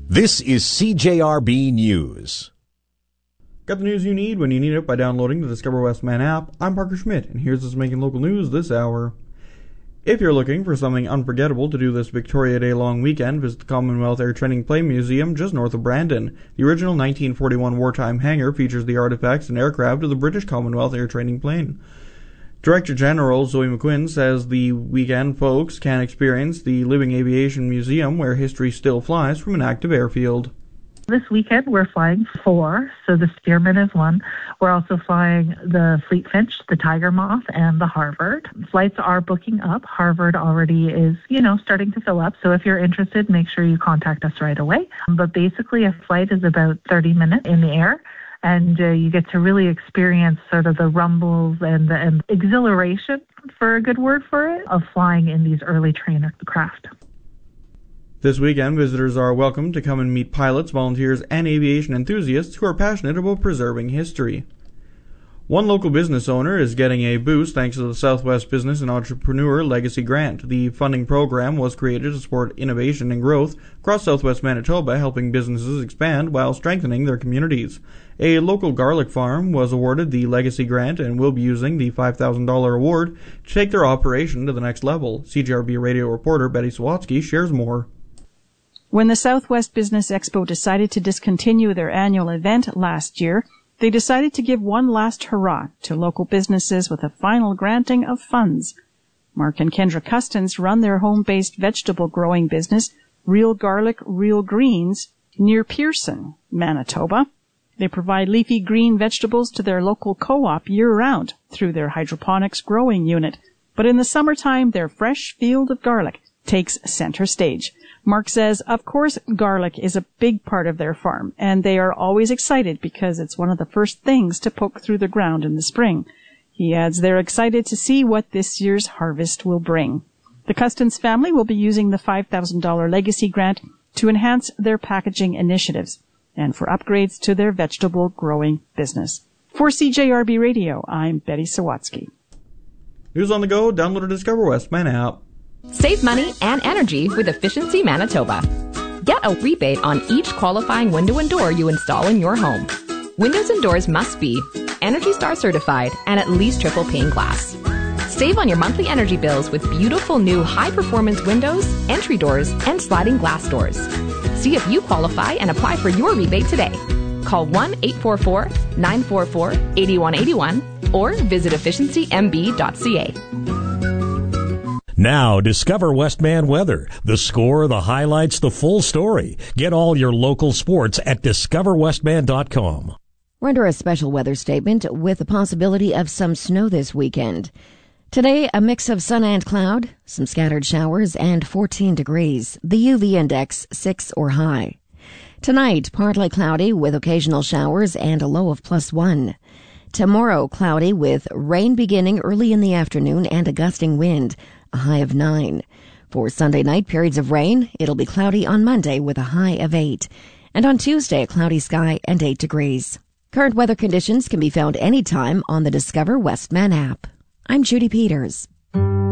This is CJRB News. Got the news you need when you need it by downloading the Discover Westman app. I'm Parker Schmidt, and here's what's making local news this hour. If you're looking for something unforgettable to do this Victoria Day long weekend, visit the Commonwealth Air Training Plane Museum just north of Brandon. The original 1941 wartime hangar features the artifacts and aircraft of the British Commonwealth Air Training Plane. Director General Zoe McQuinn says the weekend folks can experience the Living Aviation Museum, where history still flies from an active airfield. This weekend, we're flying 4, so the Spearman is one. We're also flying the Fleet Finch, the Tiger Moth, and the Harvard. Flights are booking up. Harvard already is, starting to fill up. So if you're interested, make sure you contact us right away. But basically, a flight is about 30 minutes in the air, and you get to really experience sort of the rumbles and the exhilaration, for a good word for it, of flying in these early trainer craft. This weekend, visitors are welcome to come and meet pilots, volunteers, and aviation enthusiasts who are passionate about preserving history. One local business owner is getting a boost thanks to the Southwest Business and Entrepreneur Legacy Grant. The funding program was created to support innovation and growth across southwest Manitoba, helping businesses expand while strengthening their communities. A local garlic farm was awarded the Legacy Grant and will be using the $5,000 award to take their operation to the next level. CJRB radio reporter Betty Sawatsky shares more. When the Southwest Business Expo decided to discontinue their annual event last year, they decided to give one last hurrah to local businesses with a final granting of funds. Mark and Kendra Custins run their home-based vegetable growing business, Real Garlic, Real Greens, near Pearson, Manitoba. They provide leafy green vegetables to their local co-op year-round through their hydroponics growing unit. But in the summertime, their fresh field of garlic takes center stage. Mark says, of course, garlic is a big part of their farm, and they are always excited because it's one of the first things to poke through the ground in the spring. He adds they're excited to see what this year's harvest will bring. The Custins family will be using the $5,000 Legacy Grant to enhance their packaging initiatives and for upgrades to their vegetable growing business. For CJRB Radio, I'm Betty Sawatsky. News on the go, download the Discover Westman app. Save money and energy with Efficiency Manitoba. Get a rebate on each qualifying window and door you install in your home. Windows and doors must be ENERGY STAR certified and at least triple pane glass. Save on your monthly energy bills with beautiful new high-performance windows, entry doors, and sliding glass doors. See if you qualify and apply for your rebate today. Call 1-844-944-8181 or visit efficiencymb.ca. Now, discover Westman Weather. The score, the highlights, the full story. Get all your local sports at discoverwestman.com. We're under a special weather statement with the possibility of some snow this weekend. Today, a mix of sun and cloud, some scattered showers, and 14 degrees. The UV index 6 or high. Tonight, partly cloudy with occasional showers and a low of +1. Tomorrow, cloudy with rain beginning early in the afternoon and a gusting wind, a high of 9. For Sunday night, periods of rain. It'll be cloudy on Monday with a high of 8. And on Tuesday, a cloudy sky and 8 degrees. Current weather conditions can be found anytime on the Discover Westman app. I'm Judy Peters.